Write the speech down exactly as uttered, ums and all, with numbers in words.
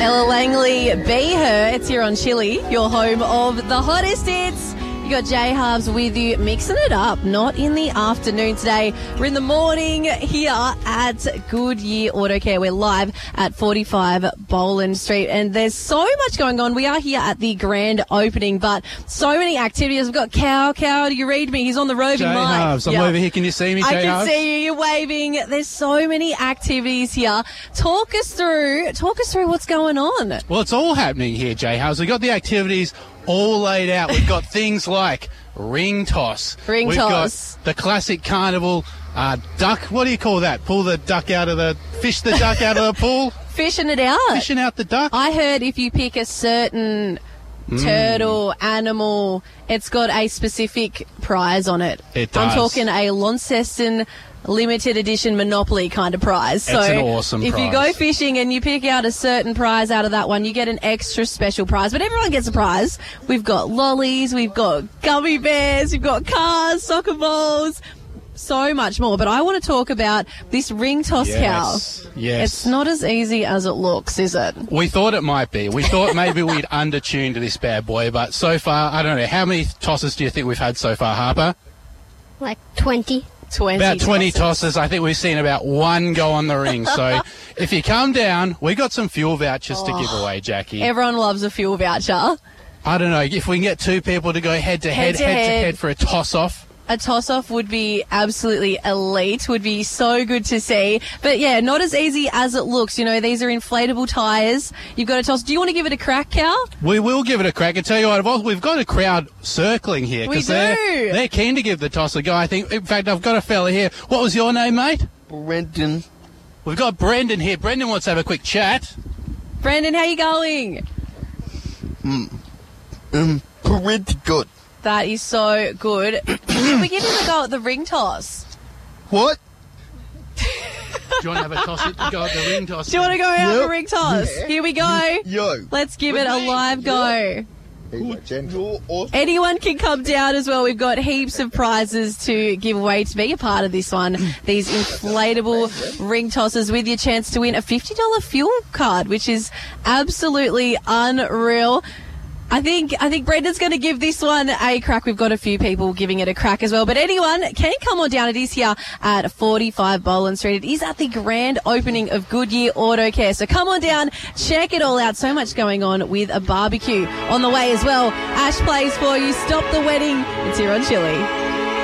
Ella Langley, Be Her. It's here on Chili, your home of the hottest hits. You got J Halves with you, mixing it up. Not in the afternoon today. We're in the morning here at Goodyear Auto Care. We're live at forty-five Boland Street, and there's so much going on. We are here at the grand opening, but so many activities. We've got Cow. Cow, do you read me? He's on the roving mic. J Halves, I'm yep. over here. Can you see me, J I can Halves? see you. You're waving. There's so many activities here. Talk us through. Talk us through what's going on. Well, it's all happening here, J Halves. We've got the activities all laid out. We've got things like ring toss. Ring We've toss. got the classic carnival uh, duck. What do you call that? Pull the duck out of the... Fish the duck out of the pool? Fishing it out. Fishing out the duck. I heard if you pick a certain turtle, animal, it's got a specific prize on it. It does. I'm talking a Launceston limited edition Monopoly kind of prize. So It's an awesome if prize. you go fishing and you pick out a certain prize out of that one, you get an extra special prize. But everyone gets a prize. We've got lollies, we've got gummy bears, we've got cars, soccer balls, so much more. But I want to talk about this ring toss, Yes, Cow. yes. It's not as easy as it looks, is it? We thought it might be. We thought maybe we'd undertune to this bad boy, but so far, I don't know. How many tosses do you think we've had so far, Harper? Like twenty. twenty About twenty tosses. tosses. I think we've seen about one go on the ring. So if you come down, we got some fuel vouchers to give away, Jackie. Everyone loves a fuel voucher. I don't know. If we can get two people to go head to head, Head to head to head. head for a toss-off. A toss-off would be absolutely elite, would be so good to see. But, yeah, not as easy as it looks. You know, these are inflatable tyres. You've got to toss. Do you want to give it a crack, Cal? We will give it a crack. I tell you what, I've al- we've got a crowd circling here. We 'cause They're, do. they're keen to give the toss a go, I think. In fact, I've got a fella here. What was your name, mate? Brendan. We've got Brendan here. Brendan wants to have a quick chat. Brandon, how you going? Um, pretty good. That is so good. Should we give him a go at the ring toss? What? Do you want to have a toss at, go at the ring toss? Do you want to go out Yep. the ring toss? Here we go. Yo. Let's give it a live go. You're awesome. Anyone can come down as well. We've got heaps of prizes to give away to be a part of this one. These inflatable ring tosses with your chance to win a fifty dollars fuel card, which is absolutely unreal. I think I think Brendan's going to give this one a crack. We've got a few people giving it a crack as well. But anyone can come on down. It is here at forty-five Boland Street. It is at the grand opening of Goodyear Auto Care. So come on down, check it all out. So much going on with a barbecue on the way as well. Ash plays for you. Stop the wedding. It's here on Chili.